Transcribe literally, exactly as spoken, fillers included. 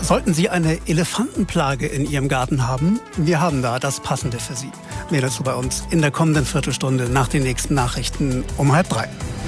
Sollten Sie eine Elefantenplage in Ihrem Garten haben, wir haben da das Passende für Sie. Mehr dazu bei uns in der kommenden Viertelstunde nach den nächsten Nachrichten um halb drei.